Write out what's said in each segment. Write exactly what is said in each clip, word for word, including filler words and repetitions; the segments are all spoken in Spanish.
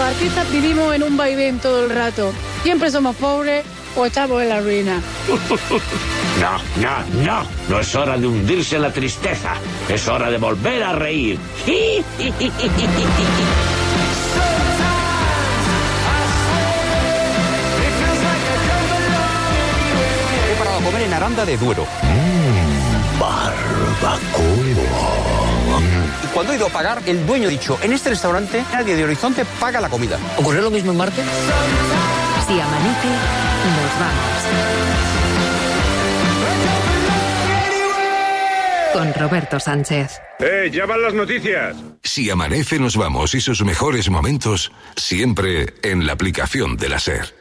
Los artistas vivimos en un vaivén todo el rato. Siempre somos pobres o estamos en la ruina. No, no, no. No es hora de hundirse en la tristeza. Es hora de volver a reír. He parado a comer en Aranda de Duero. Mmm, barbacoa. Y cuando he ido a pagar, el dueño ha dicho, en este restaurante nadie de Horizonte paga la comida. ¿Ocurrió lo mismo en Marte? Si amanece, nos vamos. Con Roberto Sánchez. ¡Eh, ya van las noticias! Si amanece, nos vamos y sus mejores momentos siempre en la aplicación de la SER.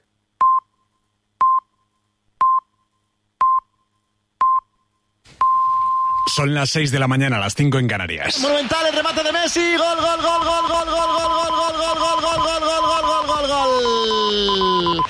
Son las seis de la mañana, las cinco en Canarias. Monumental, el remate de Messi. Gol, gol, gol, gol, gol, gol, gol, gol, gol, gol, gol, gol, gol, gol, gol, gol, gol, gol.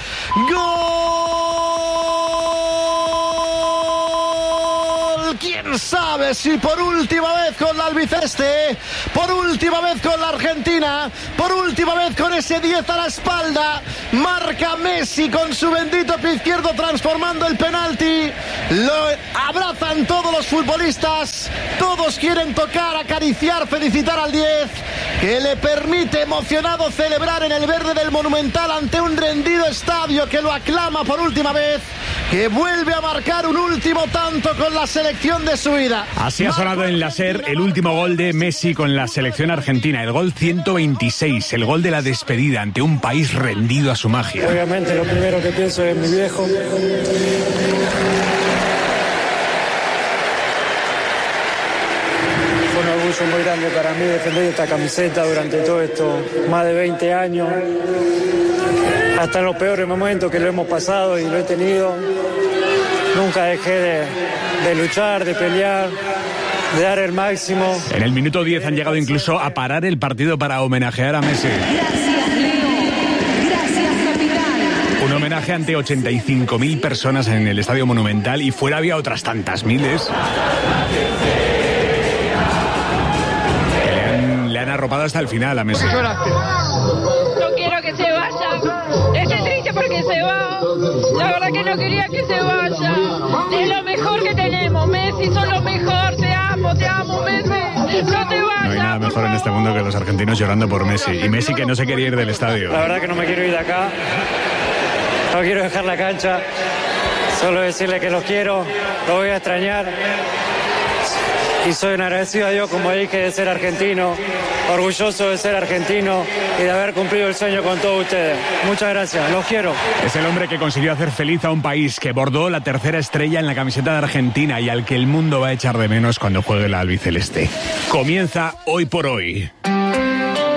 Gol. ¿Quién sabe si por última vez con la albiceleste, por última vez con la Argentina, por última vez con ese diez a la espalda, marca Messi con su bendito pie izquierdo transformando el penalti? Lo abrazan todos los futbolistas, todos quieren tocar, acariciar, felicitar al diez, que le permite emocionado celebrar en el verde del Monumental ante un rendido estadio que lo aclama por última vez, que vuelve a marcar un último tanto con la selección de su vida. Así ha sonado en la SER el último gol de Messi con la selección argentina, el gol ciento veintiséis, el gol de la despedida ante un país rendido a su magia. Obviamente lo primero que pienso es en mi viejo. Fue un orgullo muy grande para mí defender esta camiseta durante todo esto, más de veinte años. Hasta en los peores momentos que lo hemos pasado y lo he tenido, nunca dejé de, de luchar, de pelear, de dar el máximo. En el minuto diez han llegado incluso a parar el partido para homenajear a Messi. Gracias, Leo. Gracias, capitán. Un homenaje ante ochenta y cinco mil personas en el Estadio Monumental y fuera había otras tantas miles. Que le han, le han arropado hasta el final a Messi. No quiero que se vaya. Estoy triste porque se va. La verdad que no quería que se vaya. Es lo mejor que tenemos. Messi, son lo mejor. Te amo, te amo, Messi. No te vayas. No hay nada mejor en este mundo que los argentinos llorando por Messi. Y Messi que no se quería ir del estadio. La verdad que no me quiero ir de acá. No quiero dejar la cancha. Solo decirle que los quiero. Los voy a extrañar. Y soy un agradecido a Dios, como dije, de ser argentino, orgulloso de ser argentino y de haber cumplido el sueño con todos ustedes. Muchas gracias, los quiero. Es el hombre que consiguió hacer feliz a un país, que bordó la tercera estrella en la camiseta de Argentina y al que el mundo va a echar de menos cuando juegue la albiceleste. Comienza Hoy por Hoy.